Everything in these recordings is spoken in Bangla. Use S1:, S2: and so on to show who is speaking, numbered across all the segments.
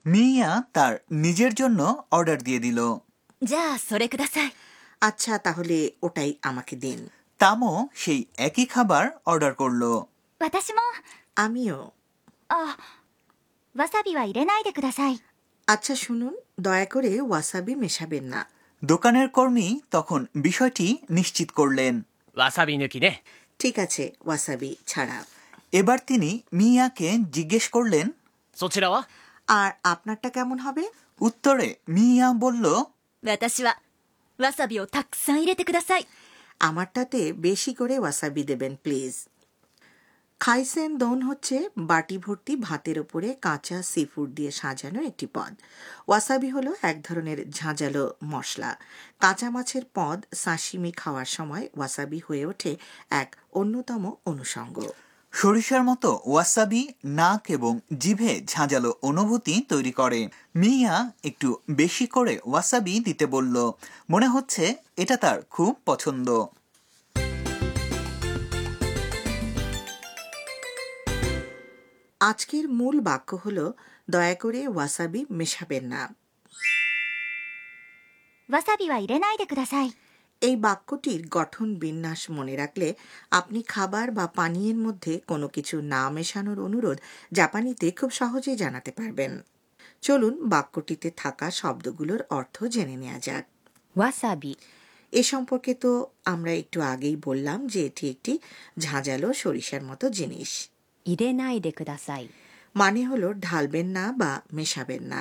S1: মিয়া তার নিজের জন্য অর্ডার দিয়ে দিল।
S2: じゃあそれください。
S3: আচ্ছা, তাহলে ওটাই আমাকে দিন।
S1: তামো সেই একই খাবার অর্ডার করলো।
S2: 私も。
S3: আমিও।
S2: あ、わさびは入れないでください。
S3: আচ্ছা শুনুন, দয়া করে ওয়াসাবি মেশাবেন না।
S1: দোকানের কর্মী তখন বিষয়টি নিশ্চিত করলেন।
S4: わさび抜きね。
S3: ঠিক আছে, ওয়াসাবি ছাড়া।
S1: এবার তিনি মিয়াকে জিজ্ঞেস করলেন,
S4: そちらは？
S3: আর আপনারটা কেমন হবে?
S1: উত্তরে মিয়া বলল,
S2: 私はわさびをたくさん入れてください。
S3: আমারটাতে বেশি করে ওয়াসাবি দেবেন প্লিজ। খাইসেন দোন হচ্ছে বাটি ভর্তি ভাতের ওপরে কাঁচা সি ফুড দিয়ে সাজানো একটি পদ। ওয়াসাবি হলো এক ধরনের ঝাঁঝালো মশলা। কাঁচা মাছের পদ সাশিমি খাওয়ার সময় ওয়াসাবি হয়ে ওঠে এক অন্যতম অনুষঙ্গ।
S1: সরিষার মতো ওয়াসাবি নাক এবং জিভে ঝাঁঝালো অনুভূতি তৈরি করে। মিয়া একটু বেশি করে ওয়াসাবি দিতে বলল, মনে হচ্ছে এটা তার খুব পছন্দ।
S3: আজকের মূল বাক্য হলো, দয়া করে ওয়াসাবি মেশাবেন না।
S2: わさびは入れないでください。
S3: এই বাক্যটির গঠন বিন্যাস মনে রাখলে আপনি খাবার বা পানীয়ের মধ্যে কোনো কিছু না মেশানোর অনুরোধ জাপানিতে খুব সহজেই জানাতে পারবেন। চলুন বাক্যটিতে থাকা শব্দগুলোর অর্থ জেনে নেওয়া যাক।
S2: わさび
S3: এ সম্পর্কে তো আমরা একটু আগেই বললাম যে এটি একটি ঝাঁঝালো সরিষার মতো জিনিস।
S2: 入れないでください。
S3: মানে হলো ঢালবেন না বা মেশাবেন না।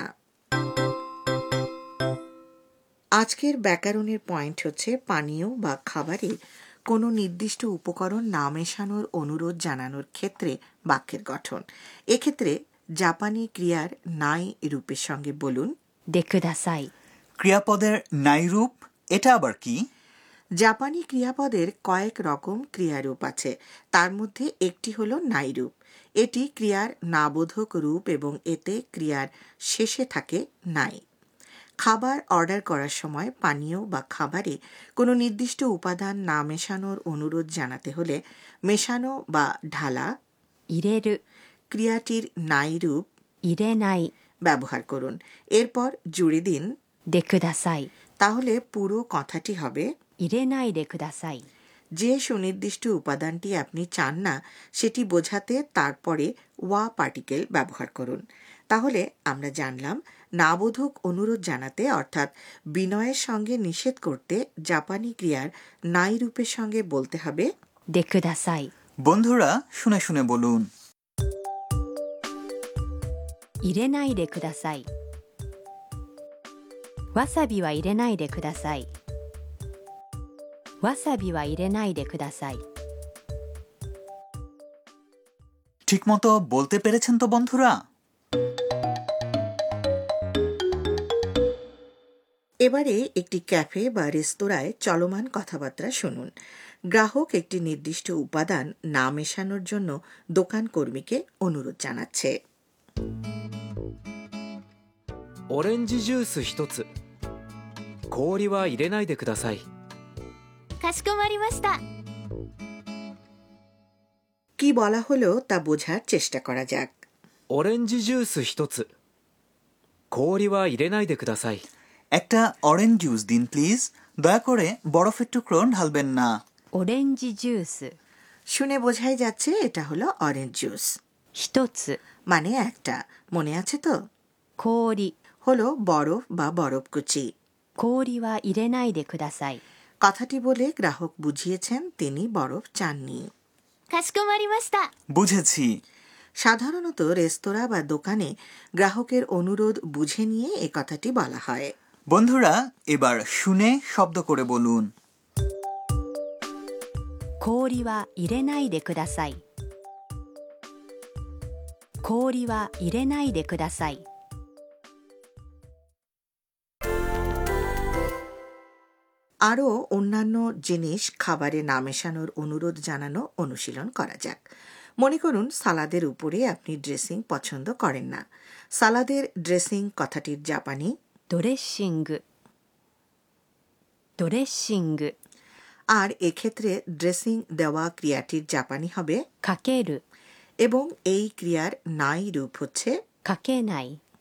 S3: আজকের ব্যাকরণের পয়েন্ট হচ্ছে পানীয় বা খাবারে কোনো নির্দিষ্ট উপকরণ না মেশানোর অনুরোধ জানানোর ক্ষেত্রে বাক্যের গঠন। এক্ষেত্রে জাপানি ক্রিয়ার নাই রূপের সঙ্গে বলুন
S2: でください。
S1: ক্রিয়াপদের নাই রূপ, এটা আবার কি?
S3: জাপানি ক্রিয়াপদের কয়েক রকম ক্রিয়ারূপ আছে, তার মধ্যে একটি হলো নাই রূপ। এটি ক্রিয়ার নাবোধক রূপ এবং এতে ক্রিয়ার শেষে থাকে নাই। খাবার অর্ডার করার সময় পানীয় বা খাবারে কোনো নির্দিষ্ট উপাদান না মেশানোর অনুরোধ জানাতে হলে মেশানো বা ঢালা
S2: 入れる
S3: ক্রিয়াটির নাই রূপ
S2: 入れない
S3: ব্যবহার করুন। এরপর জুড়ে দিন
S2: でください。
S3: তাহলে পুরো কথাটি হবে
S2: 入れないでください。
S3: যে সুনির্দিষ্ট উপাদানটি আপনি চান না সেটি বোঝাতে তারপরে ওয়া পার্টিকেল ব্যবহার করুন। তাহলে আমরা জানলাম নাবোধক অনুরোধ জানাতে অর্থাৎ বিনয়ের সঙ্গে নিষেধ করতে জাপানি ক্রিয়ার নাই রূপের সঙ্গে বলতে হবে
S2: でください。
S1: বন্ধুরা শুনে শুনে বলুন।
S2: 入れないでください。わさびは入れないでください。わさびは入れないでください。
S1: ঠিকমতো বলতে পেরেছেন তো বন্ধুরা?
S3: এবারে একটি ক্যাফে বা রেস্তোরাঁয় চলমান কথাবার্তা শুনুন। গ্রাহক একটি নির্দিষ্ট উপাদান না মেশানোর জন্য দোকান কর্মীকে অনুরোধ জানাচ্ছে।
S5: オレンジジュース一つ。氷は入れないでください。
S2: かしこまりました。
S3: কি বলা হলো তা বোঝার চেষ্টা করা যাক।
S5: オレンジジュース一つ。氷は入れないでください。
S1: একটা অরেঞ্জ জুস দিন প্লিজ, দয়া করে বরফের টুকরো ঢালবেন না।
S2: オレンジジュース
S3: শুনে বোঝাই যাচ্ছে এটা হলো অরেঞ্জ জুস।
S2: 一つ
S3: মানে একটা, মনে আছে তো?
S2: 氷
S3: হলো বরফ বা বরফ কুচি।
S2: 氷は入れないでください。
S3: কথাটি বলে গ্রাহক বুঝিয়েছেন তিনি বরফ চাননি।
S2: かしこまりました。
S1: বুঝেছি।
S3: সাধারণত রেস্তোরাঁ বা দোকানে গ্রাহকের অনুরোধ বুঝে নিয়ে এ কথাটি বলা হয়।
S1: বন্ধুরা এবার শুনে শব্দ করে বলুন।
S2: 氷は入れないでください。氷は入れないでください。
S3: আরও অন্যান্য জিনিস খাবারে না মেশানোর অনুরোধ জানানো অনুশীলন করা যাক। মনে করুন সালাদের উপরে আপনি ড্রেসিং পছন্দ করেন না। সালাদের ড্রেসিং কথাটির জাপানি
S2: ドレッシングドレッシング
S3: আর এক্ষেত্রে ড্রেসিং দেওয়া ক্রিয়াটির জাপানি হবে
S2: かける
S3: এবং এই ক্রিয়ার নাই রূপ হচ্ছে
S2: かけない